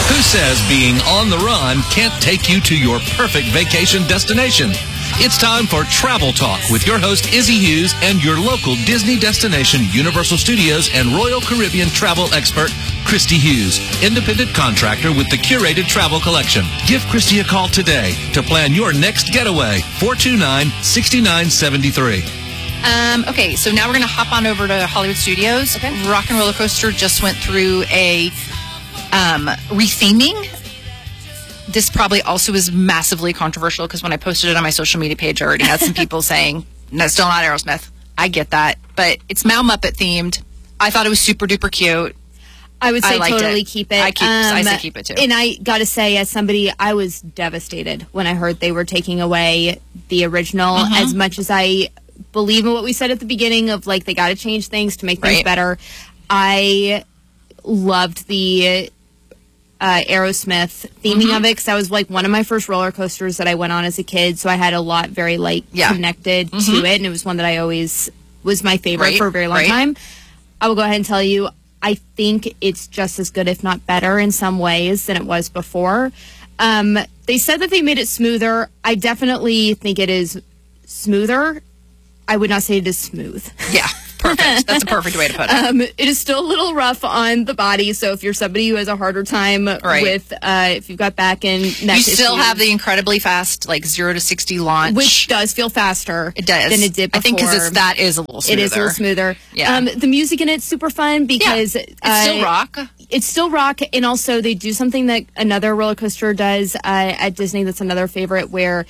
Who says being on the run can't take you to your perfect vacation destination? It's time for Travel Talk with your host, Izzy Hughes, and your local Disney destination, Universal Studios, and Royal Caribbean travel expert, Christy Hughes, independent contractor with the Curated Travel Collection. Give Christy a call today to plan your next getaway, 429-6973. Okay, so now we're going to hop on over to Hollywood Studios. Okay. Rock and Roller Coaster just went through a retheming. This probably also is massively controversial because when I posted it on my social media page, I already had some people saying, no, still not Aerosmith. I get that. But it's Mal Muppet themed. I thought it was super duper cute. I would say totally keep it. I say keep it too. And I got to say, as somebody, I was devastated when I heard they were taking away the original. As much as I believe in what we said at the beginning of, like, they got to change things to make things better. I loved the Aerosmith theming of it, because that was like one of my first roller coasters that I went on as a kid, so I had a lot very connected to it, and it was one that I always was my favorite for a very long time. I will go ahead and tell you, I think it's just as good, if not better, in some ways than it was before. They said that they made it smoother. I definitely think it is smoother. I would not say it is smooth. Yeah. Perfect. That's a perfect way to put it. It is still a little rough on the body, so if you're somebody who has a harder time with, if you've got back and neck issues, you still have the incredibly fast, like 0 to 60 launch, which does feel faster. It does than it did before. I think because that is a little smoother. It is a little smoother. Yeah. The music in it's super fun because it's still rock. It's still rock, and also they do something that another roller coaster does at Disney. That's another favorite, where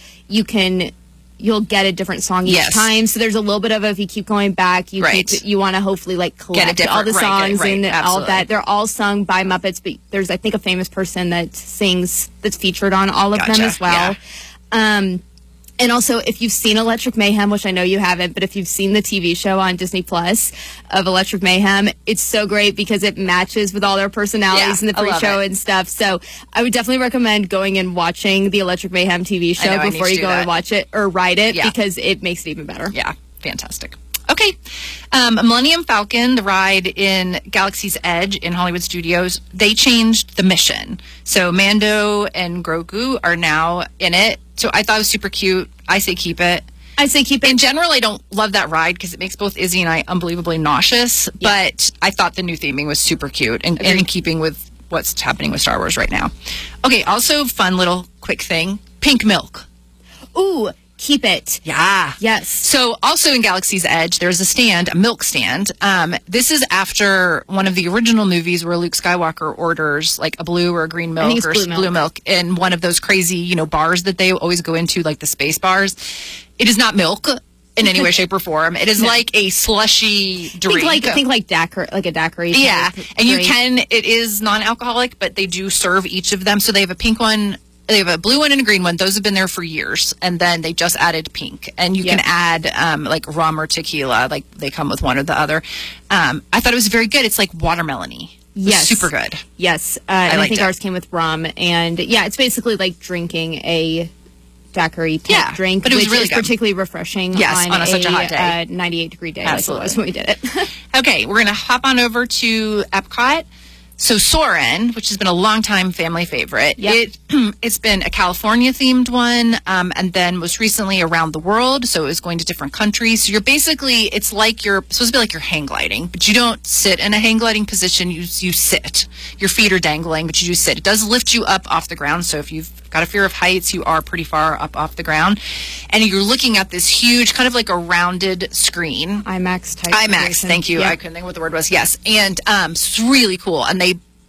you'll get a different song each time. So there's a little bit of, if you keep going back, you want to hopefully like collect all the songs and all of that. They're all sung by Muppets, but there's, I think, a famous person that sings, that's featured on all of them as well. Yeah. And also, if you've seen Electric Mayhem, which I know you haven't, but if you've seen the TV show on Disney Plus of Electric Mayhem, it's so great because it matches with all their personalities in the pre-show and stuff. So I would definitely recommend going and watching the Electric Mayhem TV show before you go and watch it or ride it, because it makes it even better. Yeah, fantastic. Okay. Millennium Falcon, the ride in Galaxy's Edge in Hollywood Studios, they changed the mission. So Mando and Grogu are now in it. So I thought it was super cute. I say keep it. I say keep it. In general, I don't love that ride because it makes both Izzy and I unbelievably nauseous. Yeah. But I thought the new theming was super cute and in keeping with what's happening with Star Wars right now. Okay, also fun little quick thing. Pink milk. Ooh. Keep it. Yeah. Yes. So also in Galaxy's Edge, there's a milk stand. This is after one of the original movies where Luke Skywalker orders like a blue or a green milk or blue milk in one of those crazy, bars that they always go into, like the space bars. It is not milk in any way, shape, or form. It is like a slushy drink. Think like a daiquiri. Yeah. And it is non-alcoholic, but they do serve each of them. So they have a pink one. They have a blue one and a green one. Those have been there for years. And then they just added pink. And you can add like rum or tequila. Like they come with one or the other. I thought it was very good. It's like watermelon-y. Yes. Super good. Yes. And I think ours came with rum. And it's basically like drinking a daiquiri type drink. But it was which really is good. particularly refreshing on such a hot day. 98-degree day. Absolutely. Like it was when we did it. Okay. We're going to hop on over to Epcot. So Soarin', which has been a long-time family favorite, it's been a California-themed one, and then most recently around the world, so it was going to different countries. So it's like you're supposed to be like you're hang gliding, but you don't sit in a hang gliding position, you sit. Your feet are dangling, but you do sit. It does lift you up off the ground, so if you've got a fear of heights, you are pretty far up off the ground. And you're looking at this huge, kind of like a rounded screen. IMAX type. IMAX, thank you. Yep. I couldn't think of what the word was. Yes. And it's really cool. And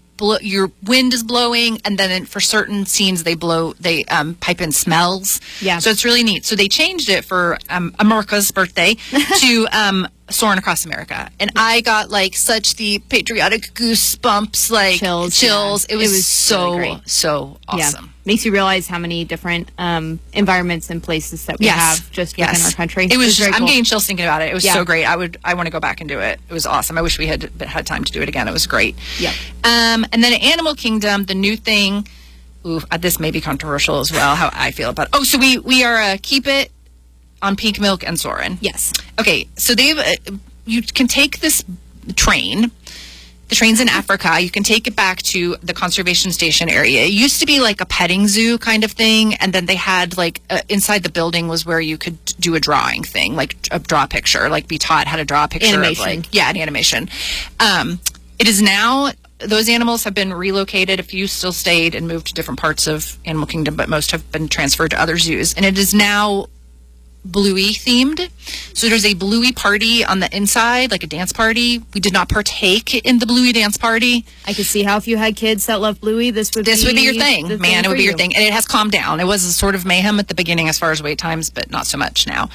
your wind is blowing, and then for certain scenes they pipe in smells. Yeah. So it's really neat. So they changed it for America's birthday to Soarin' Across America, and I got like such the patriotic goosebumps, like chills. Yeah. It was so awesome. Yeah. Makes you realize how many different environments and places that we have just within our country. It was very I'm cool. getting chills thinking about it. It was so great. I want to go back and do it. It was awesome. I wish we had time to do it again. It was great. Yeah. And then at Animal Kingdom, the new thing. Ooh, this may be controversial as well. How I feel about it. Oh, so we are keep it on Pink Milk and Soarin'. Yes. Okay, so you can take this train The train's in Africa. You can take it back to the conservation station area. It used to be like a petting zoo kind of thing, and then they had like inside the building was where you could do a drawing thing, like draw a picture, like be taught how to draw a picture. Animation. Of like, an animation. It is now, those animals have been relocated. A few still stayed and moved to different parts of Animal Kingdom, but most have been transferred to other zoos. And it is now Bluey themed. So there's a Bluey party on the inside, like a dance party. We did not partake in the Bluey dance party. I could see how if you had kids that love Bluey, this would be your thing. Man, it would be your thing. And it has calmed down. It was a sort of mayhem at the beginning as far as wait times, but not so much now.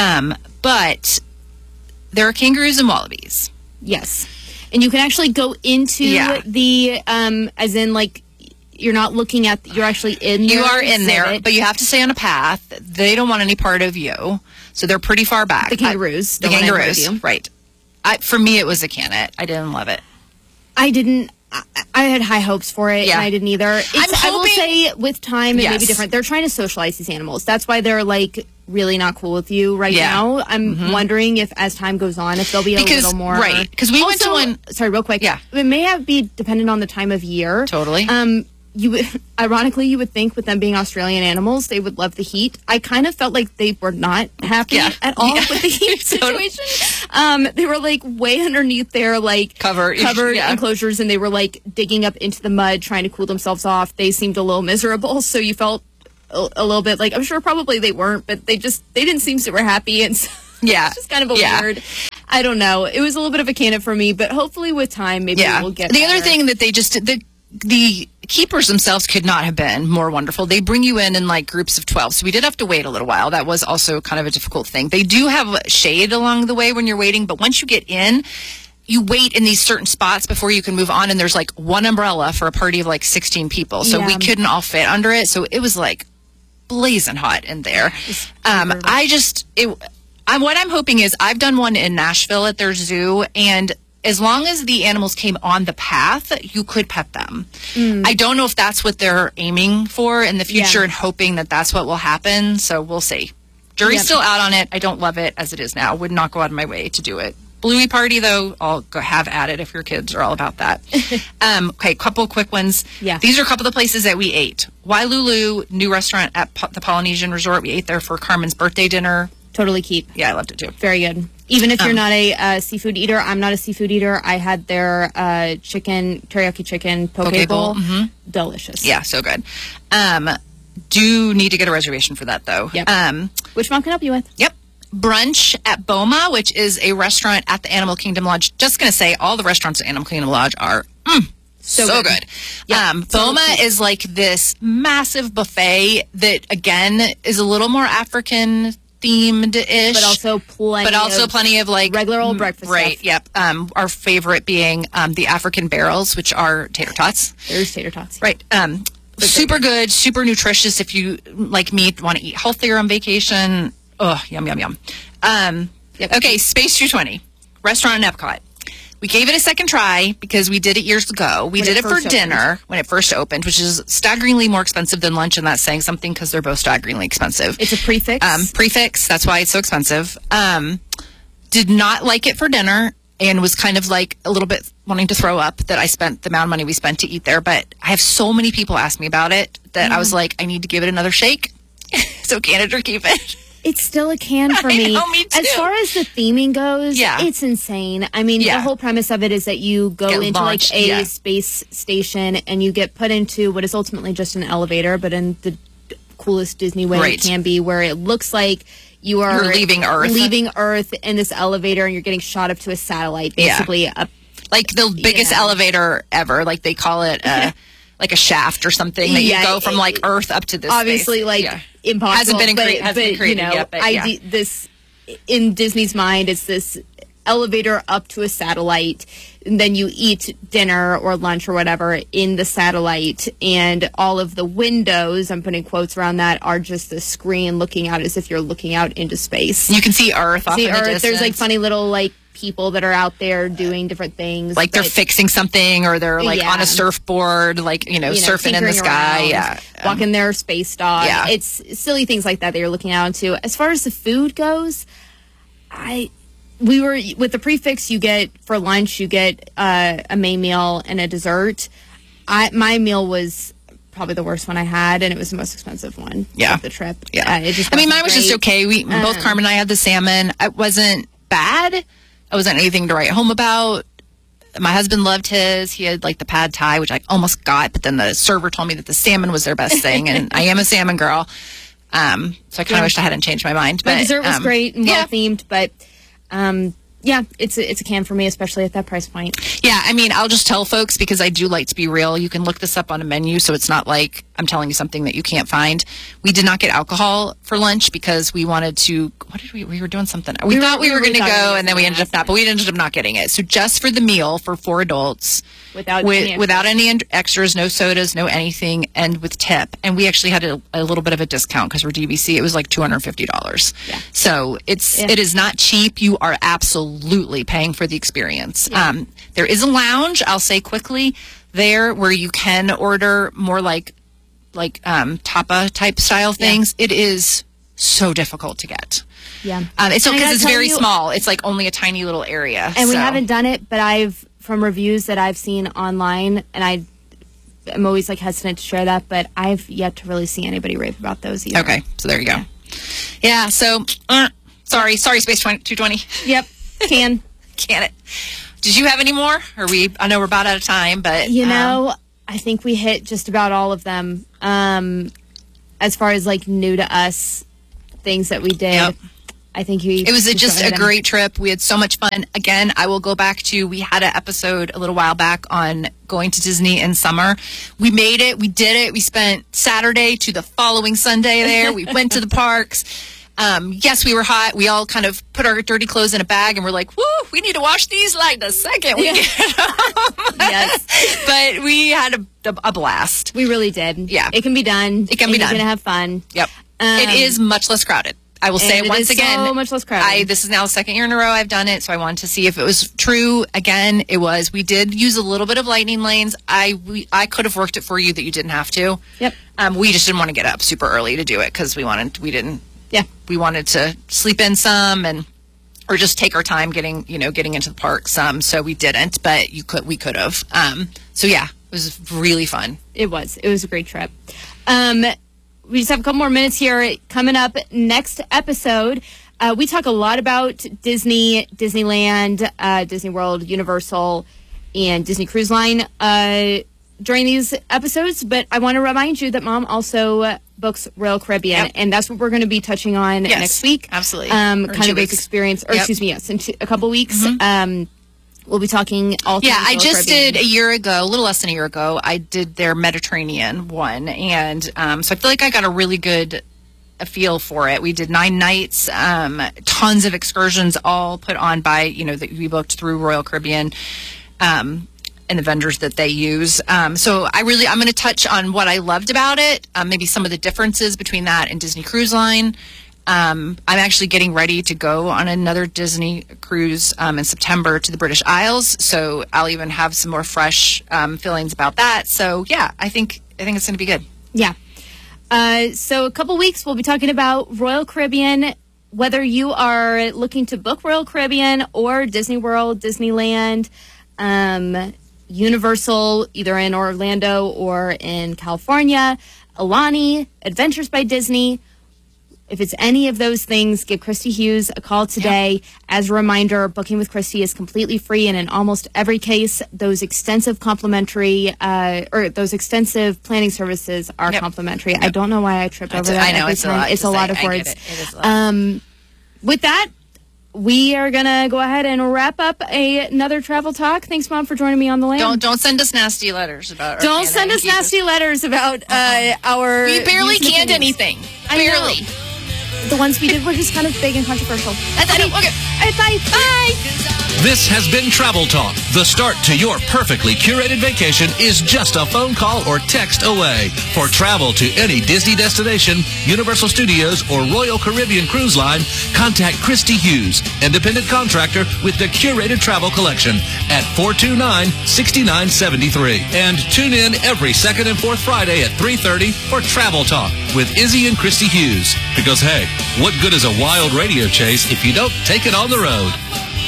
But there are kangaroos and wallabies. Yes. And you can actually go into the, as in like, you're not looking at, you're actually in there. You are in there, but you have to stay on a path. They don't want any part of you. So they're pretty far back. The kangaroos. The kangaroos, right. For me, it was a Cannet. I didn't love it. I didn't. I had high hopes for it, and I didn't either. I will say, with time, it may be different. They're trying to socialize these animals. That's why they're, like, really not cool with you right now. I'm wondering if, as time goes on, if they'll be a little more... Right, because we went to one... Sorry, real quick. Yeah. It may be dependent on the time of year. Totally. Ironically, you would think with them being Australian animals, they would love the heat. I kind of felt like they were not happy at all with the heat situation. They were like way underneath their like covered enclosures, and they were like digging up into the mud trying to cool themselves off. They seemed a little miserable, so you felt a little bit like, I'm sure probably they weren't, but they didn't seem super happy, and so it's just kind of a weird. I don't know. It was a little bit of a Cannet for me, but hopefully with time, maybe we'll get the better. other thing that they just the keepers themselves could not have been more wonderful. They bring you in like groups of 12. So we did have to wait a little while. That was also kind of a difficult thing. They do have shade along the way when you're waiting, but once you get in, you wait in these certain spots before you can move on. And there's like one umbrella for a party of like 16 people. So we couldn't all fit under it. So it was like blazing hot in there. What I'm hoping is I've done one in Nashville at their zoo, and as long as the animals came on the path, you could pet them. I don't know if that's what they're aiming for in the future and hoping that that's what will happen. So we'll see. Jury's still out on it. I don't love it as it is now. Would not go out of my way to do it. Bluey party, though, I'll go have at it if your kids are all about that. Okay, couple quick ones. Yeah. These are a couple of the places that we ate. Wailulu, new restaurant at the Polynesian Resort. We ate there for Carmen's birthday dinner. Totally keep. Yeah, I loved it too. Very good. Even if you're not a seafood eater, I'm not a seafood eater. I had their teriyaki chicken poke bowl. Delicious. Yeah, so good. Do need to get a reservation for that, though. Yep. Which mom can help you with? Yep. Brunch at Boma, which is a restaurant at the Animal Kingdom Lodge. Just going to say, all the restaurants at Animal Kingdom Lodge are so good. Yep. Boma is like this massive buffet that, again, is a little more African themed-ish, but also plenty of like regular old breakfast stuff. Yep. Our favorite being the African barrels, which are tater tots. There's tater tots, right? Super good, super nutritious. If you like me want to eat healthier on vacation, yum yum yum. Okay, Space 220 restaurant in Epcot. We gave it a second try because we did it years ago. We did it for dinner when it first opened, which is staggeringly more expensive than lunch, and that's saying something because they're both staggeringly expensive. It's a prefix. Prefix. That's why it's so expensive. Did not like it for dinner and was kind of like a little bit wanting to throw up that I spent the amount of money we spent to eat there. But I have so many people ask me about it that I was like, I need to give it another shake. So Canada or keep it. It's still a can for me. I know, me too. As far as the theming goes, it's insane. I mean, the whole premise of it is that you go into like a space station and you get put into what is ultimately just an elevator, but in the coolest Disney way it can be, where it looks like you're leaving Earth in this elevator, and you're getting shot up to a satellite, basically. Like the biggest elevator ever. Like they call it like a shaft or something that you go from like Earth up to this obviously space. Impossible. Hasn't been created yet. But this in Disney's mind, it's this elevator up to a satellite, and then you eat dinner or lunch or whatever in the satellite, and all of the windows, I'm putting quotes around that, are just the screen looking out as if you're looking out into space. You can see Earth off in the distance. There's like funny little like people that are out there doing different things, like they're fixing something, or they're like on a surfboard, like surfing in the sky, walking their space dog. It's silly things like that you're looking out into. As far as the food goes, we were with the prix fixe. You get for lunch, you get a main meal and a dessert. My meal was probably the worst one I had, and it was the most expensive one of the trip. Yeah, mine was just okay. We both Carmen and I had the salmon. It wasn't bad. It wasn't anything to write home about. My husband loved his. He had like the pad thai, which I almost got, but then the server told me that the salmon was their best thing, and I am a salmon girl. So I kind of wished I hadn't changed my mind. But the dessert was great and well themed, but it's a can for me, especially at that price point. Yeah, I mean, I'll just tell folks, because I do like to be real. You can look this up on a menu, so it's not like I'm telling you something that you can't find. We did not get alcohol for lunch because we wanted to. What did we were doing something. We thought we were going to go, and then we ended up not. But we ended up not getting it. So just for the meal for 4 adults, without any extras, no sodas, no anything, and with tip. And we actually had a little bit of a discount because we're DVC. It was like $250. Yeah. So it is not cheap. You are absolutely paying for the experience. Yeah. There is a lounge, I'll say quickly, there where you can order more like tapa type style things. Yeah. It is so difficult to get. Yeah. It's because it's very small. It's like only a tiny little area. And we haven't done it, but from reviews that I've seen online, and I'm always like hesitant to share that, but I've yet to really see anybody rave about those either. Okay. So there you go. Yeah. So, sorry, Space 220. Yep. Can it. Did you have any more? I know we're about out of time, but I think we hit just about all of them. As far as like new to us things that we did. Yep. I think it was just a great trip. We had so much fun. Again, I will go back to, we had an episode a little while back on going to Disney in summer. We made it. We did it. We spent Saturday to the following Sunday there. We went to the parks. Yes, we were hot. We all kind of put our dirty clothes in a bag and we're like, woo, we need to wash these like the second we get home. Yes. But we had a blast. We really did. Yeah. It can be done. It can be done. You're going to have fun. Yep. It is much less crowded. I will say it once again. So much less crowded. This is now the second year in a row I've done it, so I wanted to see if it was true. Again, it was. We did use a little bit of lightning lanes. I could have worked it for you that you didn't have to. Yep. We just didn't want to get up super early to do it because we wanted to sleep in some or just take our time getting into the park some. So we didn't, but we could have. So yeah, it was really fun. It was a great trip. We just have a couple more minutes here. Coming up next episode, we talk a lot about Disney, Disneyland, Disney World, Universal, and Disney Cruise Line during these episodes. But I want to remind you that Mom also books Royal Caribbean, and that's what we're going to be touching on next week. Absolutely. Kind of this experience, in a couple weeks. Mm-hmm. We'll be talking all things I just did a little less than a year ago, I did their Mediterranean one. And so I feel like I got a really good feel for it. We did 9 nights, tons of excursions, all put on by, that we booked through Royal Caribbean and the vendors that they use. So I'm going to touch on what I loved about it, maybe some of the differences between that and Disney Cruise Line. I'm actually getting ready to go on another Disney cruise in September to the British Isles, so I'll even have some more fresh feelings about that. So yeah, I think it's going to be good. Yeah. So a couple weeks we'll be talking about Royal Caribbean. Whether you are looking to book Royal Caribbean or Disney World, Disneyland, Universal, either in Orlando or in California, Alani, Adventures by Disney. If it's any of those things, give Christy Hughes a call today. Yep. As a reminder, booking with Christy is completely free, and in almost every case, those extensive complimentary those extensive planning services are complimentary. Yep. I don't know why I trip over that. I know it's a lot of words. It is a lot. With that, we are gonna go ahead and wrap up another travel talk. Thanks, Mom, for joining me on the land. Don't send us nasty letters about. Don't send us nasty letters about our. We barely canned anything. Barely. The ones we did were just kind of big and controversial. Okay. All right, bye. This has been Travel Talk. The start to your perfectly curated vacation is just a phone call or text away. For travel to any Disney destination, Universal Studios, or Royal Caribbean Cruise Line, contact Christy Hughes, independent contractor with the Curated Travel Collection at 429-6973. And tune in every second and fourth Friday at 3:30 for Travel Talk with Izzy and Christy Hughes. Because, hey, what good is a wild radio chase if you don't take it on the road?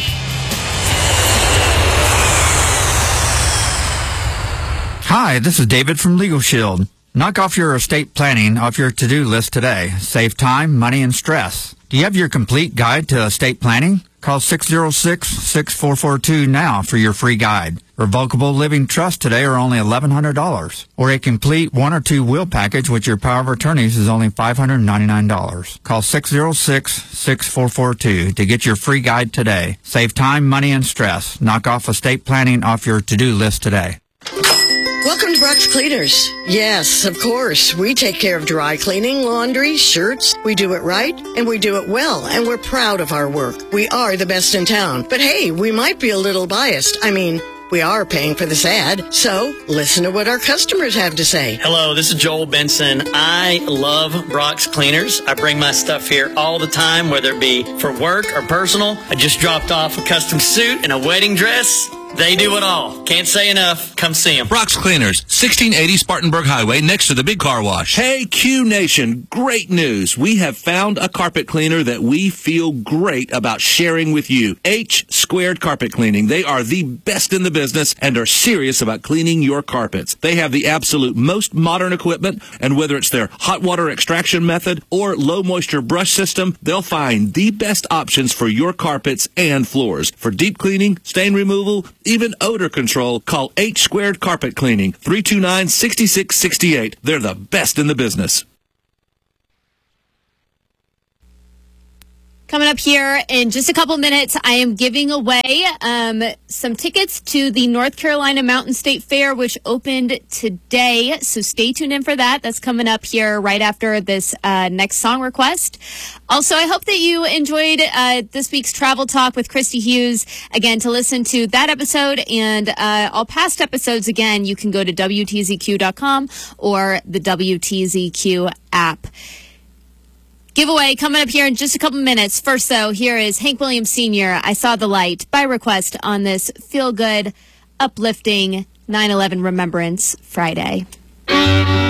Hi, this is David from Legal Shield. Knock off your estate planning off your to-do list today. Save time, money, and stress. Do you have your complete guide to estate planning? Call 606-6442 now for your free guide. Revocable living trusts today are only $1,100. Or a complete 1 or 2 will package with your power of attorneys is only $599. Call 606-6442 to get your free guide today. Save time, money, and stress. Knock off estate planning off your to-do list today. Welcome to Brock's Cleaners. Yes, of course. We take care of dry cleaning, laundry, shirts. We do it right, and we do it well, and we're proud of our work. We are the best in town. But hey, we might be a little biased. I mean, we are paying for this ad, so listen to what our customers have to say. Hello, this is Joel Benson. I love Brock's Cleaners. I bring my stuff here all the time, whether it be for work or personal. I just dropped off a custom suit and a wedding dress. They do it all. Can't say enough. Come see them. Brock's Cleaners, 1680 Spartanburg Highway, next to the big car wash. Hey, Q Nation, great news. We have found a carpet cleaner that we feel great about sharing with you. H Squared Carpet Cleaning. They are the best in the business and are serious about cleaning your carpets. They have the absolute most modern equipment, and whether it's their hot water extraction method or low moisture brush system, they'll find the best options for your carpets and floors. For deep cleaning, stain removal, even odor control, call H Squared Carpet Cleaning, 329-6668. They're the best in the business. Coming up here in just a couple minutes, I am giving away some tickets to the North Carolina Mountain State Fair, which opened today. So stay tuned in for that. That's coming up here right after this next song request. Also, I hope that you enjoyed this week's Travel Talk with Christy Hughes. Again, to listen to that episode and all past episodes, again, you can go to WTZQ.com or the WTZQ app. Giveaway coming up here in just a couple minutes. First, though, here is Hank Williams Sr., I Saw the Light, by request on this feel-good, uplifting 9/11 Remembrance Friday.